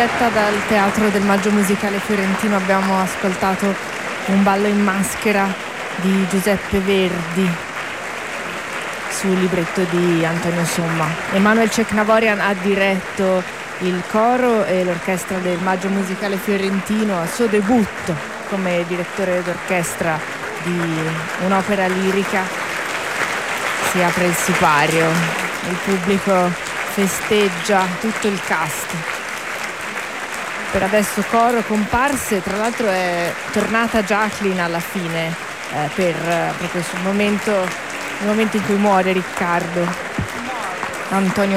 diretta dal Teatro del Maggio Musicale Fiorentino abbiamo ascoltato un ballo in maschera di Giuseppe Verdi sul libretto di Antonio Somma. Emanuel Cecnavorian ha diretto il coro e l'orchestra del Maggio Musicale Fiorentino al suo debutto come direttore d'orchestra di un'opera lirica. Si apre il sipario, il pubblico festeggia, tutto il cast. Per adesso coro, comparse, tra l'altro è tornata Jacqueline alla fine per proprio sul momento, nel momento in cui muore Riccardo. Antonio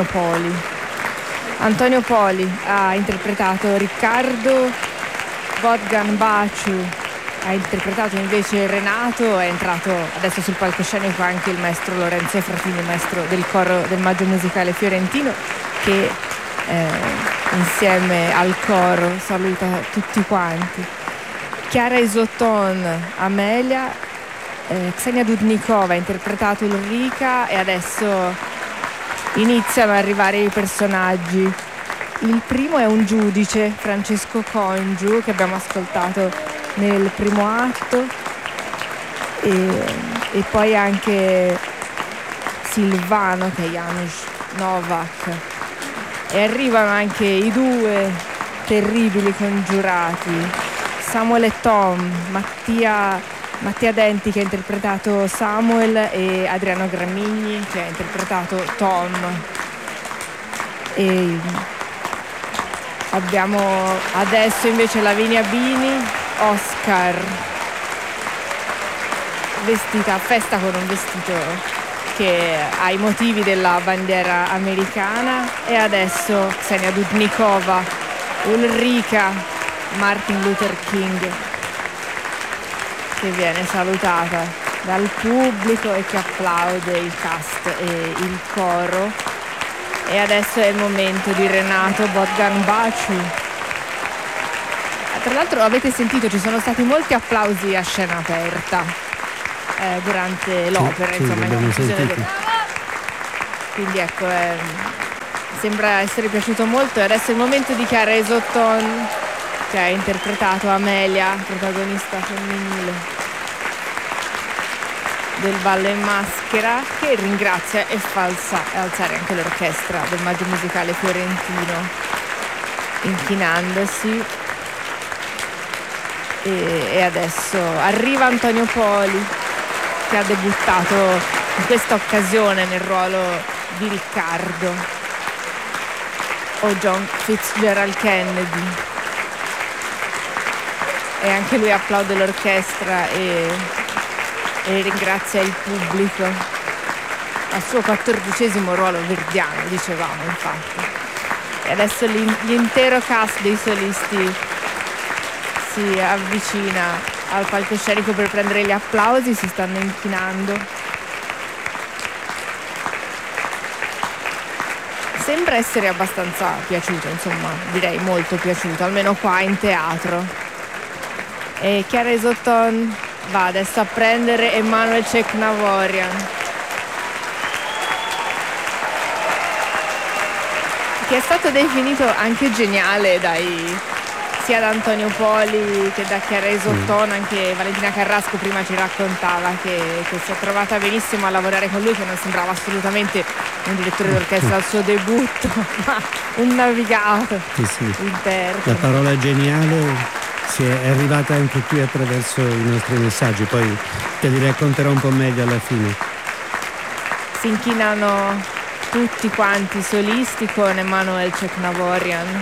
Poli ha interpretato Riccardo, Bogdan Baciu ha interpretato invece Renato, è entrato adesso sul palcoscenico anche il maestro Lorenzo Fratini, maestro del coro del Maggio Musicale Fiorentino, che insieme al coro saluta tutti quanti. Chiara Isotton, Amelia, Ksenia Dudnikova ha interpretato Ulrika e adesso iniziano ad arrivare i personaggi. Il primo è un giudice, Francesco Congiu, che abbiamo ascoltato nel primo atto, e poi anche Silvano, che è Janusz Novak, e arrivano anche i due terribili congiurati, Samuel e Tom, Mattia Denti, che ha interpretato Samuel, e Adriano Gramigni, che ha interpretato Tom. E abbiamo adesso invece Lavinia Bini, Oscar, vestita a festa con un vestito che ha i motivi della bandiera americana, e adesso Ksenia Dudnikova, Ulrika, Martin Luther King, che viene salutata dal pubblico e che applaude il cast e il coro. E adesso è il momento di Renato Bogdan Baciu. Tra l'altro avete sentito, ci sono stati molti applausi a scena aperta durante l'opera, sì, insomma, quindi ecco, sembra essere piaciuto molto. E adesso è il momento di Chiara Isotton, che ha interpretato Amelia, protagonista femminile del ballo in maschera, che ringrazia e fa alzare anche l'orchestra del Maggio Musicale Fiorentino, inchinandosi. E adesso arriva Antonio Poli, che ha debuttato in questa occasione nel ruolo di Riccardo, o John Fitzgerald Kennedy, e anche lui applaude l'orchestra e ringrazia il pubblico al suo 14° ruolo verdiano, dicevamo, infatti. E adesso l'intero cast dei solisti si avvicina al palcoscenico per prendere gli applausi, si stanno inchinando. Sembra essere abbastanza piaciuto, insomma, direi molto piaciuto, almeno qua in teatro. E Chiara Isotton va adesso a prendere Emanuel Cecnavorian, che è stato definito anche geniale sia da Antonio Poli che da Chiara Isotton. Anche Valentina Carrasco prima ci raccontava che si è trovata benissimo a lavorare con lui, che non sembrava assolutamente un direttore d'orchestra al suo debutto, ma un navigato, interprete. La parola geniale è arrivata anche qui attraverso i nostri messaggi, poi te li racconterò un po' meglio alla fine. Si inchinano tutti quanti i solisti con Emanuel Cecnavorian.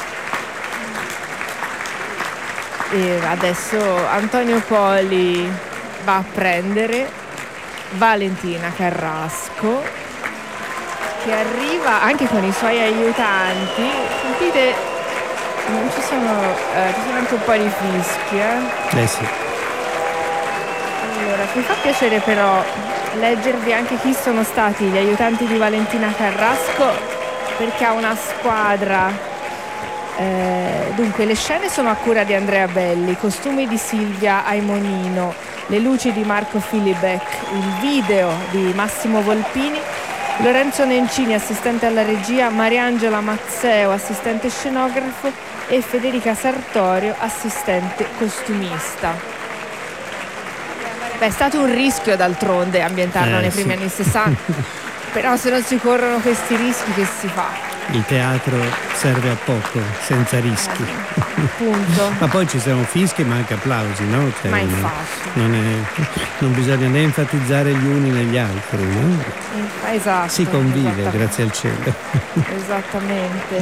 E adesso Antonio Poli va a prendere Valentina Carrasco, che arriva anche con i suoi aiutanti. Sentite, ci sono anche un po' di fischi, sì. Allora, mi fa piacere però leggervi anche chi sono stati gli aiutanti di Valentina Carrasco, perché ha una squadra. Dunque, le scene sono a cura di Andrea Belli, i costumi di Silvia Aimonino, le luci di Marco Filibek, il video di Massimo Volpini Lorenzo Nencini, assistente alla regia, Mariangela Mazzeo, assistente scenografo, e Federica Sartorio, assistente costumista. Beh, è stato un rischio d'altronde ambientarlo nei primi anni 60, però se non si corrono questi rischi, che si fa? Il teatro serve a poco, senza rischi. Punto. Ma poi ci sono fischi ma anche applausi, no? Cioè, ma infatti. Non bisogna né enfatizzare gli uni né gli altri, no? Esatto. Si convive, grazie al cielo. Esattamente.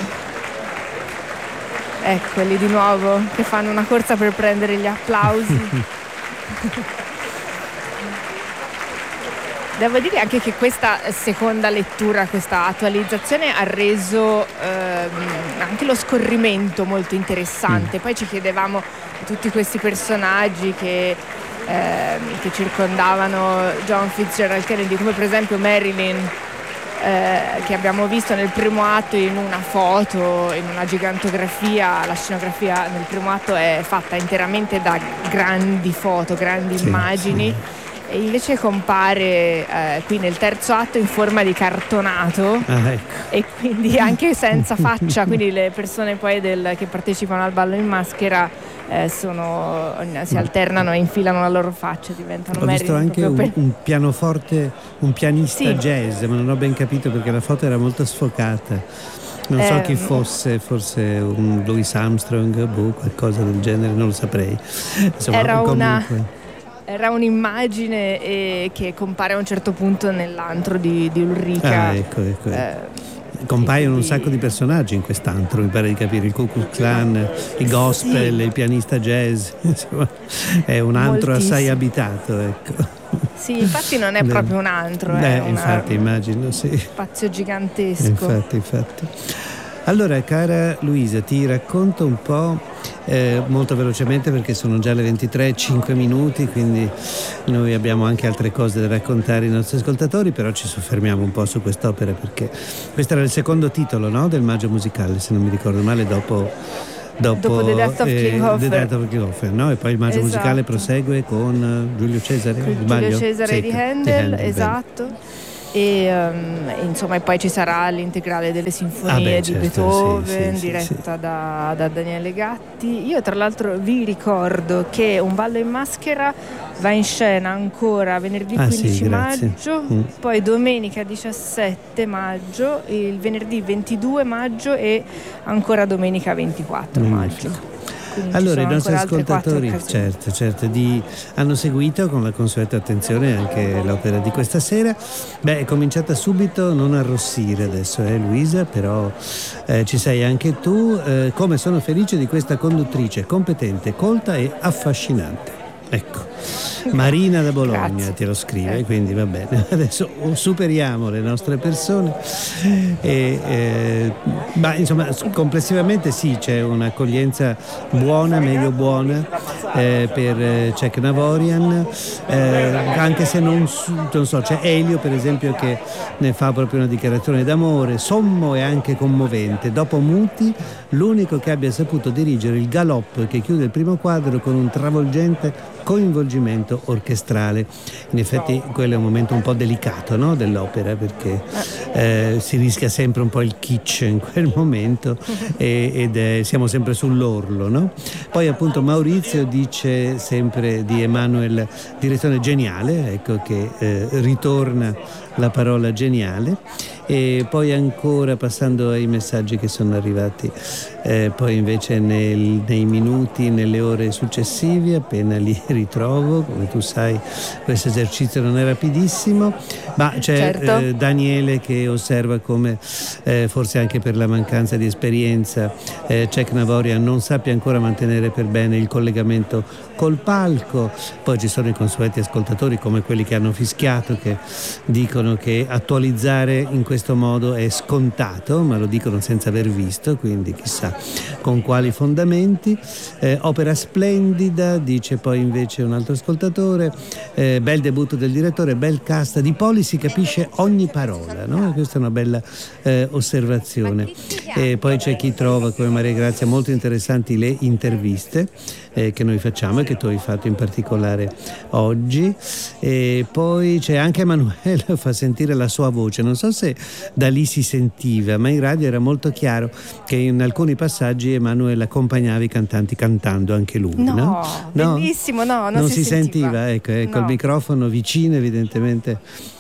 Eccoli di nuovo che fanno una corsa per prendere gli applausi. Devo dire anche che questa seconda lettura, questa attualizzazione ha reso anche lo scorrimento molto interessante. Poi ci chiedevamo tutti questi personaggi che circondavano John Fitzgerald Kennedy, come per esempio Marilyn, che abbiamo visto nel primo atto in una foto, in una gigantografia. La scenografia nel primo atto è fatta interamente da grandi foto, grandi immagini. Sì. E invece compare qui nel terzo atto in forma di cartonato, ecco. E quindi anche senza faccia, quindi le persone poi che partecipano al ballo in maschera si alternano e infilano la loro faccia, diventano Ho visto anche un pianoforte, un pianista jazz, ma non ho ben capito perché la foto era molto sfocata. Non so chi fosse, forse un Louis Armstrong, qualcosa del genere, non lo saprei. Insomma, Era un'immagine che compare a un certo punto nell'antro di Ulrica. Ecco. Compaiono un sacco di personaggi in quest'antro, mi pare di capire, il Ku Klux Klan, i gospel, il pianista jazz, insomma, è un antro assai abitato, ecco. Sì, infatti non è proprio un antro, infatti immagino, sì. Spazio gigantesco. Infatti. Allora, cara Luisa, ti racconto un po' molto velocemente perché sono già le 23:05, quindi noi abbiamo anche altre cose da raccontare ai nostri ascoltatori, però ci soffermiamo un po' su quest'opera perché questo era il secondo titolo, no, del Maggio Musicale, se non mi ricordo male, dopo The Death of King Hofer, no? E poi il Maggio Musicale prosegue con Giulio Cesare, Giulio Cesare di Handel, esatto. E insomma, e poi ci sarà l'integrale delle sinfonie di Beethoven, diretta da Daniele Gatti. Io tra l'altro vi ricordo che Un ballo in maschera va in scena ancora venerdì 15 maggio, poi domenica 17 maggio, il venerdì 22 maggio e ancora domenica 24 maggio. Allora i nostri ascoltatori certo hanno seguito con la consueta attenzione anche l'opera di questa sera. È cominciata subito, non arrossire adesso, Luisa, però ci sei anche tu. Come sono felice di questa conduttrice competente, colta e affascinante. Ecco, Marina da Bologna. Grazie. Te lo scrive, quindi va bene. Adesso superiamo le nostre persone ma insomma complessivamente sì, c'è un'accoglienza buona, meglio buona per Czech Navorian, anche se non so, c'è Elio per esempio che ne fa proprio una dichiarazione d'amore, sommo e anche commovente. Dopo Muti, l'unico che abbia saputo dirigere il galop che chiude il primo quadro con un travolgente coinvolgimento orchestrale. In effetti quello è un momento un po' delicato, no, dell'opera, perché si rischia sempre un po' il kitsch in quel momento siamo sempre sull'orlo, no? Poi appunto Maurizio dice sempre di Emanuel direzione geniale, ecco che ritorna la parola geniale. E poi ancora passando ai messaggi che sono arrivati poi invece nei minuti, nelle ore successive, appena li ritrovo, come tu sai questo esercizio non è rapidissimo, ma c'è Daniele che osserva come forse anche per la mancanza di esperienza Czech Navorian non sappia ancora mantenere per bene il collegamento col palco. Poi ci sono i consueti ascoltatori come quelli che hanno fischiato, che dicono che attualizzare in questo modo è scontato, ma lo dicono senza aver visto, quindi chissà con quali fondamenti. Opera splendida, dice poi invece un altro ascoltatore, bel debutto del direttore, bel cast, di Poli si capisce ogni parola, no? Questa è una bella osservazione. E poi c'è chi trova, come Maria Grazia, molto interessanti le interviste che noi facciamo e che tu hai fatto in particolare oggi. E poi c'è anche Emanuele, fa sentire la sua voce, non so se da lì si sentiva, ma in radio era molto chiaro che in alcuni passaggi Emanuele accompagnava i cantanti cantando anche lui. No, bellissimo, non si sentiva. Ecco, no. Il microfono vicino evidentemente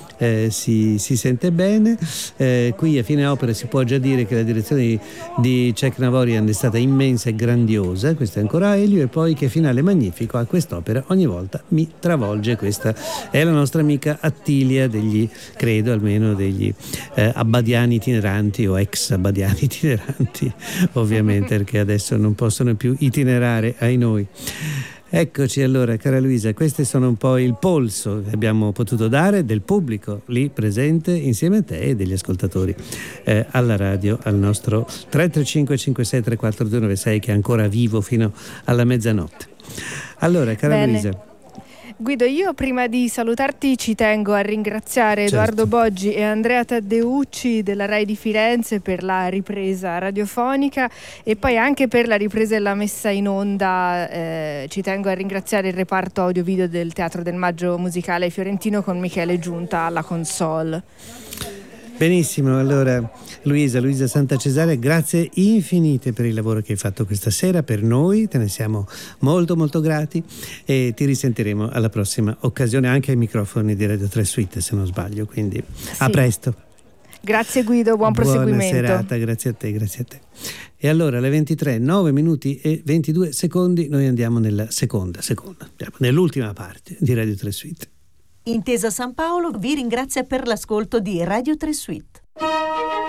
si sente bene. Qui a fine opera si può già dire che la direzione di Cech Navorian è stata immensa e grandiosa, questo è ancora Elio, e poi che finale magnifico a quest'opera, ogni volta mi travolge. Questa è la nostra amica Attilia credo almeno degli abbadiani itineranti o ex abbadiani itineranti, ovviamente, perché adesso non possono più itinerare, ai noi. Eccoci allora, cara Luisa, questi sono un po' il polso che abbiamo potuto dare del pubblico lì presente insieme a te e degli ascoltatori alla radio, al nostro 335 56 34 296 che è ancora vivo fino alla mezzanotte. Allora, cara Luisa. Guido, io prima di salutarti ci tengo a ringraziare Edoardo Boggi e Andrea Taddeucci della Rai di Firenze per la ripresa radiofonica e poi anche per la ripresa e la messa in onda. Ci tengo a ringraziare il reparto audio-video del Teatro del Maggio Musicale Fiorentino con Michele Giunta alla console. Benissimo, allora Luisa Santa Cesare, grazie infinite per il lavoro che hai fatto questa sera per noi, te ne siamo molto molto grati e ti risentiremo alla prossima occasione anche ai microfoni di Radio 3 Suite, se non sbaglio, quindi a presto. Grazie Guido, buon proseguimento. Buona serata, grazie a te. E allora alle 23, 9 minuti e 22 secondi noi andiamo nella seconda, nell'ultima parte di Radio 3 Suite. Intesa San Paolo vi ringrazia per l'ascolto di Radio 3 Suite.